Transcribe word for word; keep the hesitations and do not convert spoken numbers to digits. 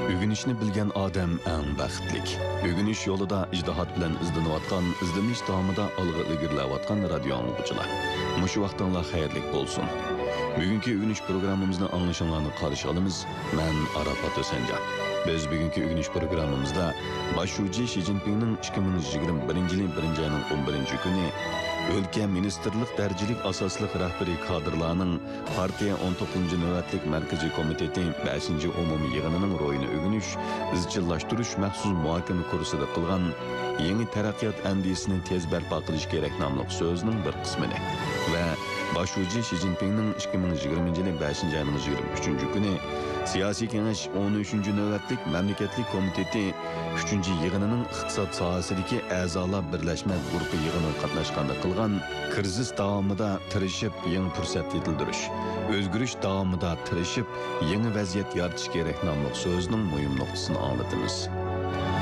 Ögünüşni bilgan odam eng baxtlik. Ögünüş yo'lida ijtihod bilan izlanayotgan, izlanish davomida olg'a ilgarilayotgan radio anglovchilar. Mushu vaqtinglar xayrlik bo'lsin. Bugungi ögünüş programmamizni anglashinglarni qarshi olamiz. Men Arafat O'sanjon. Biz bugungi ögünüş programmamizda boshlovchi Xi Jinpingning ikki ming yigirma birinchi yil birinchi oyning o'n birinchi kuni Өлкә министрлык дәрҗелек асаслык рәхбәри кадрларның партия o'n to'qqizinchi navbatlik Markaziy komiteti beshinchi umumiy yig'inining ro'yini o'g'inish, izchillashtirish maxsus muhokama kursida qilgan yangi taraqqiyot andisini tez barpo qilish kerak nomli so'zning bir qismini va boshlovchi Xi Jinpingning ikki ming yigirmanchi yil beshinchi oyning yigirma uchinchi kuni Siyosiy kengash o'n uchinchi navbatlik mamlakatlik komiteti uchinchi yig'inining iqtisod sohasidagi a'zolar birlashma guruhi yig'inida qatnashganda qilgan krizis davomida tirishib yangi fursat yetildirish, o'zgarish davomida tirishib yangi vaziyat yaratish kerak nomli so'zning muhim nuqtasini anglatamiz.